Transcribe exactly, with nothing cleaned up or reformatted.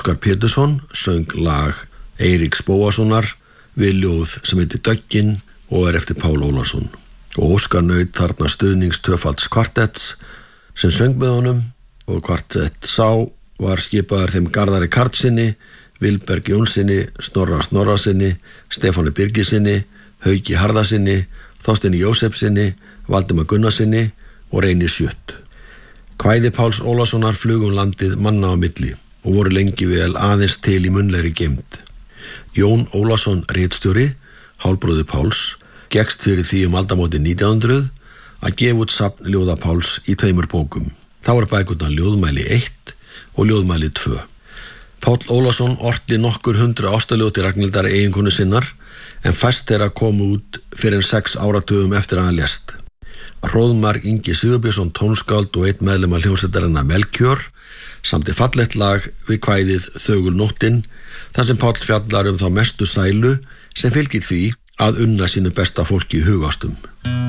Óskar Pétursson söng lag Eiríks Bóassonar við ljóð sem heitir Döggin og er eftir Pál Ólason. Og Óskar naut þarna stuðnings tvöfalds kvartetts sem söng með honum og kvartett sá var skipaður þeim Garðari Karlssyni, Vilberg Jónsssyni, Snorra Snorrasyni, Stefáni Birgissyni, Hauki Harðarsyni, Þorsteini Jósefssyni, Valdimar Gunnarsyni og Reyni Sjutt. Kvæði Páls Ólasonar flugu um landið manna á milli og voru lengi vel aðeins til í munnlegri geymd. Jón Ólason ritstjóri, hálfbróðir Páls, gekkst fyrir því um aldamótin nítján hundruð að gefa út safn ljóða Páls í tveimur bókum. Það voru bækurnar Ljóðmæli eitt og Ljóðmæli tvö. Páll Ólason orti nokkur hundru ástaljóð til Ragnhildar eiginkonu sinnar en fæst þeirra komu út fyrir en sex áratugum eftir að hann lést. Hróðmar Ingi Sigurbjörnsson tónskáld og einn meðlimur hljómsveitarinnar Melkjör samdi fallegt lag við kvæðið Þögul nóttin þar sem Páll fjallar um þá mestu sælu sem fylgir því að unna sínu besta fólki í hugástum.